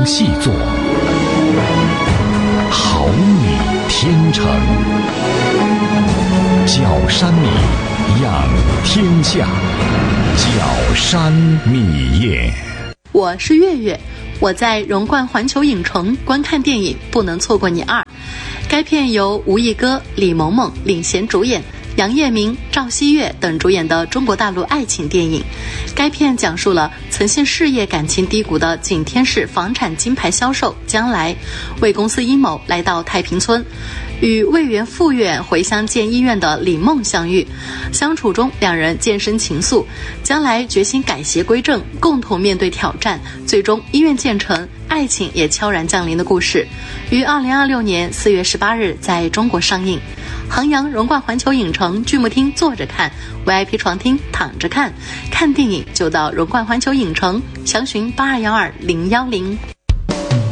生细作，好米天成。角山米养天下，角山米业。 我是月月，我在荣冠环球影城观看电影《不能错过你2》。该片由吴亦歌、李萌萌领衔主演，杨业明、赵希月等主演的中国大陆爱情电影。该片讲述了曾陷事业感情低谷的景天市房产金牌销售将来，为公司阴谋来到太平村，与魏源副院回乡建医院的李梦相遇，相处中两人渐生情愫，将来决心改邪归正，共同面对挑战，最终医院建成，爱情也悄然降临的故事，于2026年4月18日在中国上映。衡阳荣冠环球影城剧目厅坐着看， VIP 床厅躺着看，看电影就到荣冠环球影城，详询8212-010。